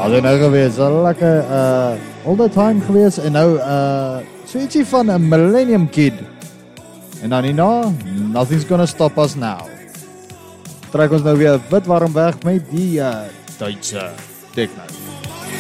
dit nou gewees, 'n lekker all the time gewees en nou so ietsie van 'n Millennium Kid. En dan hierna, Nothing's Gonna Stop Us Now. Trek ons nou weer wit warm weg met die Duitse techno.